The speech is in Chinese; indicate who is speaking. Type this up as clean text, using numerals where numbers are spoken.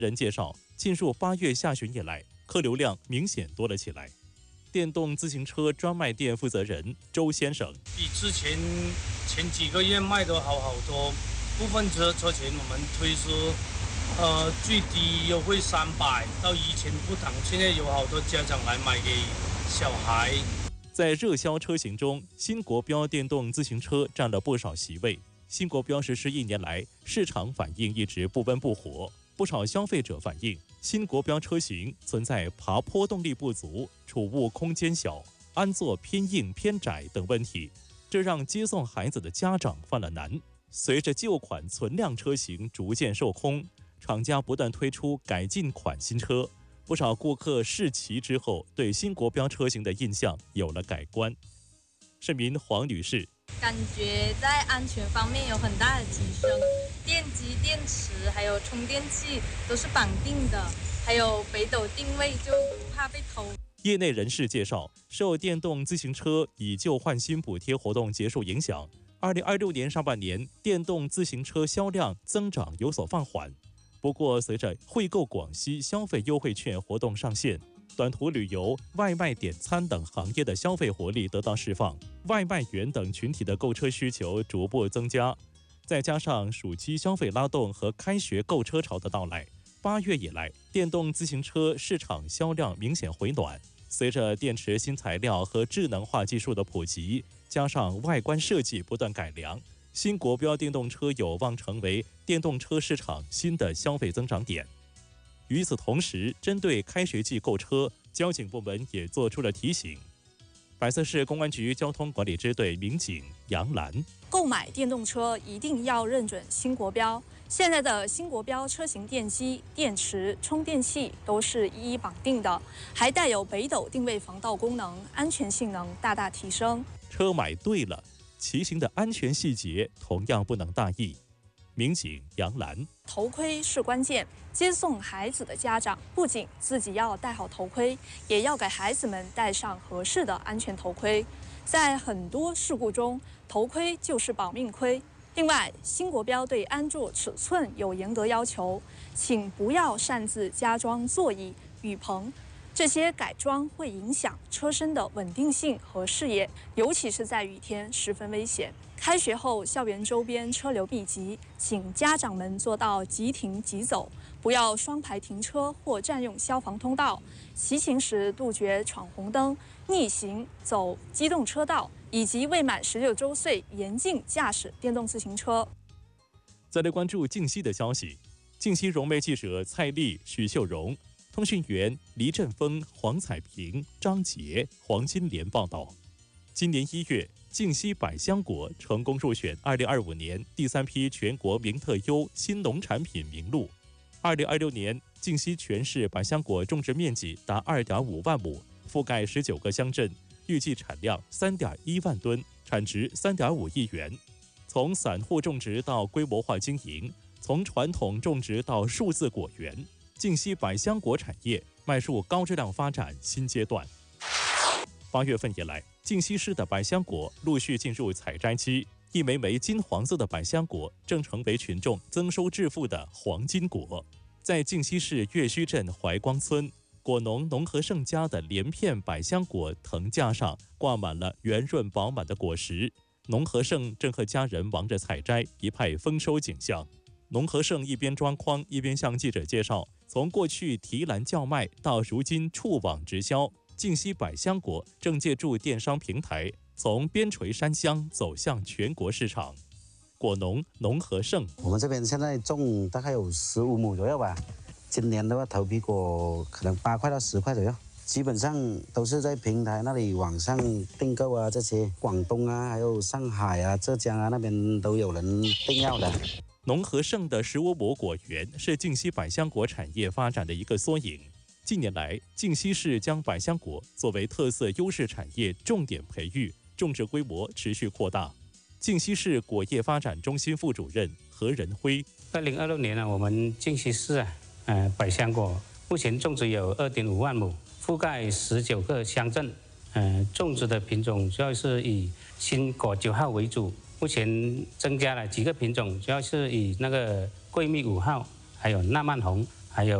Speaker 1: 人介绍，进入8月下旬以来，客流量明显多了起来。电动自行车专卖店负责人周先生：
Speaker 2: 比之前几个月卖得好多，部分车钱我们推出最低优惠300，到以前不等，现在有好多家长来买给小孩。
Speaker 1: 在热销车型中，新国标电动自行车占了不少席位。新国标实施1年来，市场反应一直不温不火。不少消费者反映，新国标车型存在爬坡动力不足、储物空间小、安座偏硬偏窄等问题，这让接送孩子的家长犯了难。随着旧款存量车型逐渐售空，厂家不断推出改进款新车，不少顾客试骑之后，对新国标车型的印象有了改观。市民黄女士：
Speaker 3: 感觉在安全方面有很大的提升，电机、电池还有充电器都是绑定的，还有北斗定位，就不怕被偷。
Speaker 1: 业内人士介绍，受电动自行车以旧换新补贴活动结束影响，2026年上半年电动自行车销量增长有所放缓。不过，随着惠购广西消费优惠券活动上线，短途旅游、外卖点餐等行业的消费活力得到释放，外卖员等群体的购车需求逐步增加。再加上暑期消费拉动和开学购车潮的到来，8月以来，电动自行车市场销量明显回暖。随着电池新材料和智能化技术的普及，加上外观设计不断改良，新国标电动车有望成为电动车市场新的消费增长点。与此同时，针对开学季购车，交警部门也做出了提醒。百色市公安局交通管理支队民警杨兰：
Speaker 4: 购买电动车一定要认准新国标。现在的新国标车型电机、电池、充电器都是一一绑定的，还带有北斗定位防盗功能，安全性能大大提升。
Speaker 1: 车买对了，骑行的安全细节同样不能大意。民警杨兰：
Speaker 4: 头盔是关键，接送孩子的家长不仅自己要戴好头盔，也要给孩子们戴上合适的安全头盔。在很多事故中，头盔就是保命盔。另外，新国标对安座尺寸有严格要求，请不要擅自加装座椅、雨棚，这些改装会影响车身的稳定性和视野，尤其是在雨天十分危险。开学后，校园周边车流密集，请家长们做到即停即走，不要双排停车或占用消防通道。骑行时杜绝闯红灯、逆行、走机动车道，以及未满16周岁严禁驾驶电动自行车。
Speaker 1: 再来关注静西的消息，静西融媒记者蔡丽、许秀荣，通讯员黎振峰、黄彩平、张杰、黄金莲报道。今年1月，静西百香果成功入选2025年第3批全国名特优新农产品名录。2026年，静西全市百香果种植面积达2.5万亩，覆盖19个乡镇，预计产量3.1万吨，产值3.5亿元。从散户种植到规模化经营，从传统种植到数字果园，静西百香果产业迈入高质量发展新阶段。8月份以来，静西市的百香果陆续进入采摘期，一枚枚金黄色的百香果正成为群众增收致富的黄金果。在静西市岳虚镇怀光村，果农农和盛家的连片百香果藤架上挂满了圆润饱满的果实，农和盛正和家人忙着采摘，一派丰收景象。农和盛一边装筐一边向记者介绍，从过去提篮叫卖到如今触网直销，静西百香果正借助电商平台，从边陲山乡走向全国市场。果农农和盛：
Speaker 5: 我们这边现在种大概有15亩左右吧。今年的话，头批果可能8块到10块左右，基本上都是在平台那里网上订购啊，这些广东啊，还有上海啊、浙江啊那边都有人订要的。
Speaker 1: 农和盛的15亩果园是静西百香果产业发展的一个缩影。近年来，静西市将百香果作为特色优势产业重点培育，种植规模持续扩大。静西市果业发展中心副主任何仁辉
Speaker 6: ：2026年我们静西市百香果目前种植有2.5万亩，覆盖19个乡镇。种植的品种主要是以新果9号为主，目前增加了几个品种，主要是以那个桂蜜5号，还有纳曼红。